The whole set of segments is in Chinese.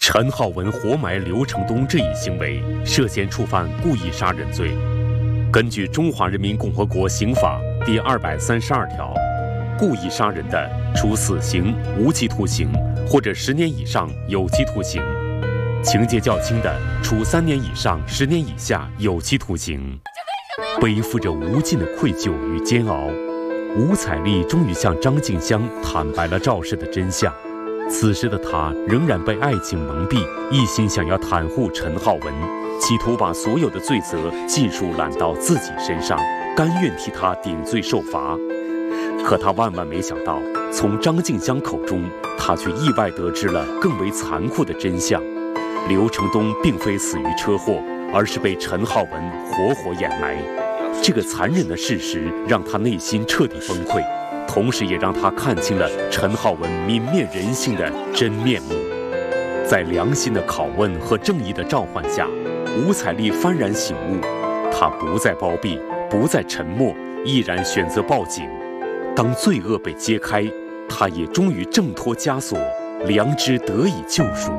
陈浩文活埋刘成东这一行为涉嫌触犯故意杀人罪。根据《中华人民共和国刑法》第232条，故意杀人的，处死刑、无期徒刑或者10年以上有期徒刑；情节较轻的，处3年以上10年以下有期徒刑。背负着无尽的愧疚与煎熬，吴彩丽终于向张静香坦白了肇事的真相。此时的她仍然被爱情蒙蔽，一心想要袒护陈浩文，企图把所有的罪责尽数揽到自己身上，甘愿替他顶罪受罚。可他万万没想到，从张静香口中，他却意外得知了更为残酷的真相：刘成东并非死于车祸，而是被陈浩文活活掩埋。这个残忍的事实让他内心彻底崩溃，同时也让他看清了陈浩文泯灭人性的真面目。在良心的拷问和正义的召唤下，吴彩丽幡然醒悟，她不再包庇，不再沉默，毅然选择报警。当罪恶被揭开，她也终于挣脱枷锁，良知得以救赎。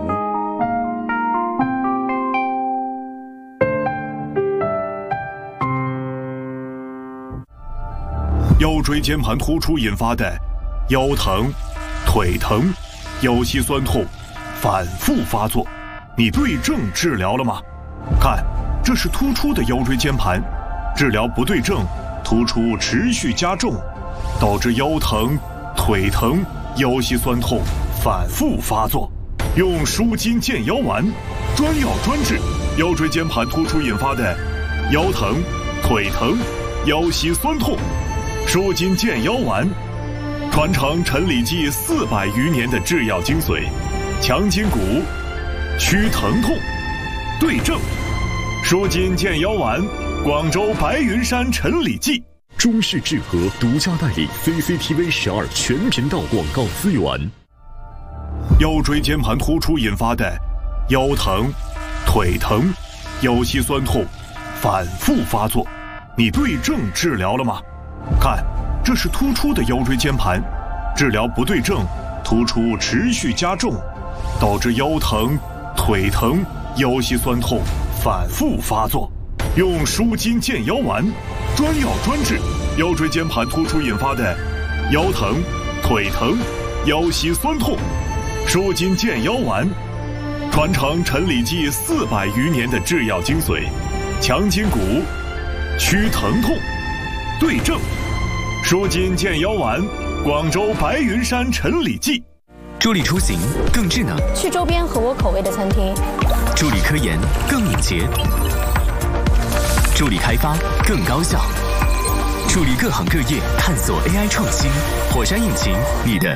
腰椎间盘突出引发的腰疼、腿疼、腰膝酸痛反复发作，你对症治疗了吗？看，这是突出的腰椎间盘，治疗不对症，突出持续加重，导致腰疼、腿疼、腰膝酸痛反复发作。用舒筋健腰丸，专药专治腰椎间盘突出引发的腰疼、腿疼、腰膝酸痛。舒筋健腰丸，传承陈李济400余年的制药精髓，强筋骨，祛疼痛，对症。舒筋健腰丸，广州白云山陈李济。 中式制和独家代理 CCTV 12全频道广告资源。 腰椎间盘突出引发的腰疼、腿疼、腰膝酸痛反复发作，你对症治疗了吗？看，这是突出的腰椎间盘，治疗不对症，突出持续加重，导致腰疼、腿疼、腰膝酸痛反复发作。用舒筋健腰丸，专药专治腰椎间盘突出引发的腰疼、腿疼、腰膝酸痛。舒筋健腰丸，传承陈李济400余年的制药精髓，强筋骨，祛疼痛，对症。舒筋健腰丸，广州白云山陈李济。 助力出行更智能， 去周边合我口味的餐厅； 助力科研更敏捷，助力开发更高效，助力各行各业探索 AI 创新。火山引擎，你的